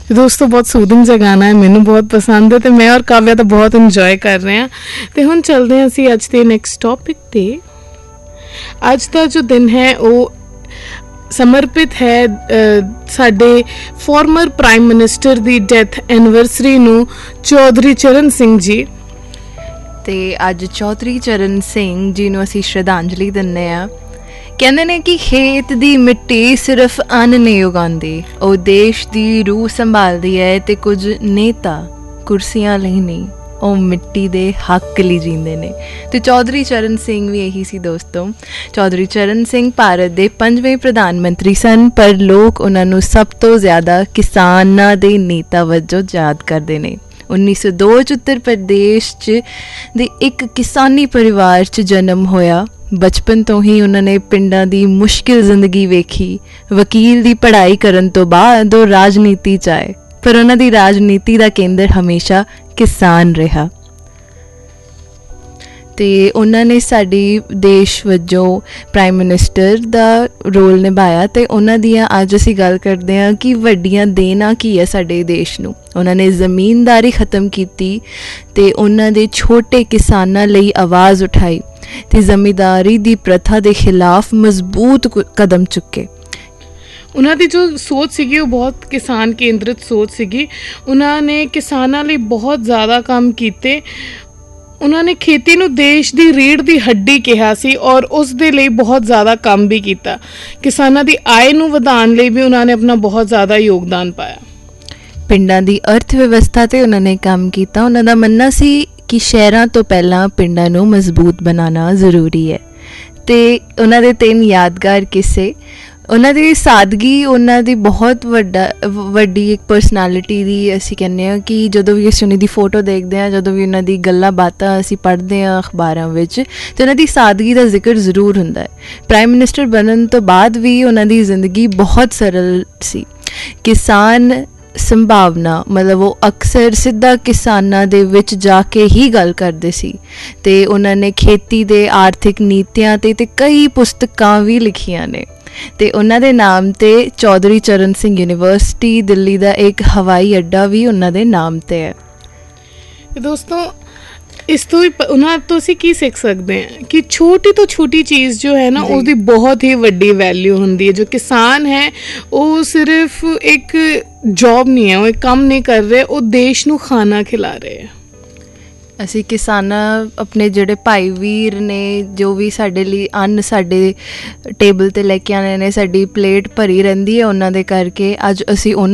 ਦੋਸਤੋ ਬਹੁਤ ਸੂਦਿੰਗ ਜਿਹਾ ਗਾਣਾ ਹੈ, ਮੈਨੂੰ ਬਹੁਤ ਪਸੰਦ ਹੈ ਤੇ ਮੈਂ ਔਰ ਕਾਵਿਆ ਤਾਂ ਬਹੁਤ ਇੰਜੋਏ ਕਰ ਰਹੇ ਹਾਂ। ਤੇ ਹੁਣ ਚੱਲਦੇ ਹਾਂ ਅਸੀਂ ਅੱਜ ਦੇ ਨੈਕਸਟ ਟੌਪਿਕ ਤੇ। ਅੱਜ ਦਾ ਜੋ ਦਿਨ ਹੈ ਉਹ ਸਮਰਪਿਤ ਹੈ ਸਾਡੇ ਫਾਰਮਰ ਪ੍ਰਾਈਮ ਮਿਨਿਸਟਰ ਦੀ ਡੈਥ ਐਨੀਵਰਸਰੀ ਨੂੰ, ਚੌਧਰੀ ਚਰਨ ਸਿੰਘ ਜੀ। ਤੇ ਅੱਜ ਚੌਧਰੀ ਚਰਨ ਸਿੰਘ ਜੀ ਨੂੰ ਅਸੀਂ ਸ਼ਰਧਾਂਜਲੀ ਦਿੰਦੇ ਹਾਂ। ਕਹਿੰਦੇ ਨੇ ਕਿ ਖੇਤ ਦੀ ਮਿੱਟੀ ਸਿਰਫ ਅੰਨ ਨਹੀਂ ਉਗਾਉਂਦੀ, ਉਹ ਦੇਸ਼ ਦੀ ਰੂਹ ਸੰਭਾਲਦੀ ਹੈ। ਤੇ ਕੁਝ ਨੇਤਾ ਕੁਰਸੀਆਂ ਲਈ ਨਹੀਂ, ਉਹ ਮਿੱਟੀ ਦੇ ਹੱਕ ਲਈ ਜੀਂਦੇ ਨੇ। ਤੇ ਚੌਧਰੀ ਚਰਨ ਸਿੰਘ ਵੀ ਇਹੀ ਸੀ ਦੋਸਤੋ। ਚੌਧਰੀ ਚਰਨ ਸਿੰਘ ਭਾਰਤ ਦੇ 5ਵੇਂ ਪ੍ਰਧਾਨ ਮੰਤਰੀ ਸਨ, ਪਰ ਲੋਕ ਉਹਨਾਂ ਨੂੰ ਸਭ ਤੋਂ ਜ਼ਿਆਦਾ ਕਿਸਾਨਾਂ ਦੇ ਨੇਤਾ ਵਜੋਂ ਯਾਦ ਕਰਦੇ ਨੇ। 1902 'ਚ ਉੱਤਰ ਪ੍ਰਦੇਸ਼ 'ਚ ਦੇ ਇੱਕ ਕਿਸਾਨੀ ਪਰਿਵਾਰ 'ਚ ਜਨਮ ਹੋਇਆ। ਬਚਪਨ ਤੋਂ ਹੀ ਉਹਨਾਂ ਨੇ ਪਿੰਡਾਂ ਦੀ ਮੁਸ਼ਕਿਲ ਜ਼ਿੰਦਗੀ ਵੇਖੀ। ਵਕੀਲ ਦੀ ਪੜ੍ਹਾਈ ਕਰਨ ਤੋਂ ਬਾਅਦ ਉਹ ਰਾਜਨੀਤੀ 'ਚ ਆਏ, ਪਰ ਉਹਨਾਂ ਦੀ ਰਾਜਨੀਤੀ ਦਾ ਕੇਂਦਰ ਹਮੇਸ਼ਾ ਕਿਸਾਨ ਰਿਹਾ। ਤੇ ਉਹਨਾਂ ਨੇ ਸਾਡੀ ਦੇਸ਼ ਵਜੋਂ ਪ੍ਰਾਈਮ ਮਿਨਿਸਟਰ ਦਾ ਰੋਲ ਨਿਭਾਇਆ। ਤੇ ਉਹਨਾਂ ਦੀਆਂ ਅੱਜ ਅਸੀਂ ਗੱਲ ਕਰਦੇ ਹਾਂ ਕਿ ਵੱਡੀਆਂ ਦੇਣਾ ਕੀ ਹੈ ਸਾਡੇ ਦੇਸ਼ ਨੂੰ। ਉਹਨਾਂ ਨੇ ਜ਼ਮੀਨਦਾਰੀ ਖ਼ਤਮ ਕੀਤੀ ਤੇ ਉਹਨਾਂ ਦੇ ਛੋਟੇ ਕਿਸਾਨਾਂ ਲਈ ਆਵਾਜ਼ ਉਠਾਈ ਤੇ ਜ਼ਮੀਂਦਾਰੀ ਦੀ ਪ੍ਰਥਾ ਦੇ ਖਿਲਾਫ ਮਜ਼ਬੂਤ ਕਦਮ ਚੁੱਕੇ। ਉਹਨਾਂ ਦੀ ਜੋ ਸੋਚ ਸੀਗੀ ਉਹ ਬਹੁਤ ਕਿਸਾਨ ਕੇਂਦਰਿਤ ਸੋਚ ਸੀਗੀ। ਉਹਨਾਂ ਨੇ ਕਿਸਾਨਾਂ ਲਈ ਬਹੁਤ ਜ਼ਿਆਦਾ ਕੰਮ ਕੀਤੇ। ਉਹਨਾਂ ਨੇ ਖੇਤੀ ਨੂੰ ਦੇਸ਼ ਦੀ ਰੀੜ੍ਹ ਦੀ ਹੱਡੀ ਕਿਹਾ ਸੀ ਔਰ ਉਸ ਦੇ ਲਈ ਬਹੁਤ ਜ਼ਿਆਦਾ ਕੰਮ ਵੀ ਕੀਤਾ। ਕਿਸਾਨਾਂ ਦੀ ਆਏ ਨੂੰ ਵਧਾਉਣ ਲਈ ਵੀ ਉਹਨਾਂ ਨੇ ਆਪਣਾ ਬਹੁਤ ਜ਼ਿਆਦਾ ਯੋਗਦਾਨ ਪਾਇਆ। ਪਿੰਡਾਂ ਦੀ ਅਰਥ ਵਿਵਸਥਾ 'ਤੇ ਉਹਨਾਂ ਨੇ ਕੰਮ ਕੀਤਾ। ਉਹਨਾਂ ਦਾ ਮੰਨਣਾ ਸੀ ਕਿ ਸ਼ਹਿਰਾਂ ਤੋਂ ਪਹਿਲਾਂ ਪਿੰਡਾਂ ਨੂੰ ਮਜ਼ਬੂਤ ਬਣਾਉਣਾ ਜ਼ਰੂਰੀ ਹੈ। ਤੇ ਉਹਨਾਂ ਦੇ 3 ਯਾਦਗਾਰ ਕਿੱਸੇ। ਉਹਨਾਂ ਦੀ ਸਾਦਗੀ ਉਹਨਾਂ ਦੀ ਬਹੁਤ ਵੱਡੀ ਇੱਕ ਪਰਸਨੈਲਿਟੀ ਦੀ ਅਸੀਂ ਕਹਿੰਦੇ ਹਾਂ ਕਿ ਜਦੋਂ ਵੀ ਅਸੀਂ ਉਹਨਾਂ ਦੀ ਫੋਟੋ ਦੇਖਦੇ ਹਾਂ, ਜਦੋਂ ਵੀ ਉਹਨਾਂ ਦੀ ਗੱਲਾਂ ਬਾਤਾਂ ਅਸੀਂ ਪੜ੍ਹਦੇ ਹਾਂ ਅਖਬਾਰਾਂ ਵਿੱਚ, ਤਾਂ ਉਹਨਾਂ ਦੀ ਸਾਦਗੀ ਦਾ ਜ਼ਿਕਰ ਜ਼ਰੂਰ ਹੁੰਦਾ ਹੈ। ਪ੍ਰਾਈਮ ਮਿਨਿਸਟਰ ਬਣਨ ਤੋਂ ਬਾਅਦ ਵੀ ਉਹਨਾਂ ਦੀ ਜ਼ਿੰਦਗੀ ਬਹੁਤ ਸਰਲ ਸੀ। ਕਿਸਾਨ ਸੰਭਾਵਨਾ ਮਤਲਬ ਉਹ ਅਕਸਰ ਸਿੱਧਾ ਕਿਸਾਨਾਂ ਦੇ ਵਿੱਚ ਜਾ ਕੇ ਹੀ ਗੱਲ ਕਰਦੇ ਸੀ। ਤੇ ਉਹਨਾਂ ਨੇ ਖੇਤੀ ਦੇ ਆਰਥਿਕ ਨੀਤੀਆਂ 'ਤੇ ਕਈ ਪੁਸਤਕਾਂ ਵੀ ਲਿਖੀਆਂ ਨੇ। ਤੇ ਉਹਨਾਂ ਦੇ ਨਾਮ 'ਤੇ ਚੌਧਰੀ ਚਰਨ ਸਿੰਘ ਯੂਨੀਵਰਸਿਟੀ ਦਿੱਲੀ ਦਾ ਇੱਕ ਹਵਾਈ ਅੱਡਾ ਵੀ ਉਹਨਾਂ ਦੇ ਨਾਮ 'ਤੇ ਹੈ। ਦੋਸਤੋ ਇਸ ਤੋਂ ਵੀ ਉਹਨਾਂ ਤੋਂ ਅਸੀਂ ਕੀ ਸਿੱਖ ਸਕਦੇ ਹਾਂ ਕਿ ਛੋਟੀ ਤੋਂ ਛੋਟੀ ਚੀਜ਼ ਜੋ ਹੈ ਨਾ ਉਹਦੀ ਬਹੁਤ ਹੀ ਵੱਡੀ ਵੈਲਿਊ ਹੁੰਦੀ ਹੈ। ਜੋ ਕਿਸਾਨ ਹੈ ਉਹ ਸਿਰਫ ਇੱਕ ਜੌਬ ਨਹੀਂ ਹੈ, ਉਹ ਇੱਕ ਕੰਮ ਨਹੀਂ ਕਰ ਰਹੇ, ਉਹ ਦੇਸ਼ ਨੂੰ ਖਾਣਾ ਖਿਲਾ ਰਹੇ ਹੈ। ਅਸੀਂ ਕਿਸਾਨਾਂ ਆਪਣੇ ਜਿਹੜੇ ਭਾਈ ਵੀਰ ਨੇ ਜੋ ਵੀ ਸਾਡੇ ਲਈ ਅੰਨ ਸਾਡੇ ਟੇਬਲ 'ਤੇ ਲੈ ਕੇ ਆਉਂਦੇ ਨੇ, ਸਾਡੀ ਪਲੇਟ ਭਰੀ ਰਹਿੰਦੀ ਹੈ ਉਹਨਾਂ ਦੇ ਕਰਕੇ। ਅੱਜ ਅਸੀਂ ਉਹਨਾਂ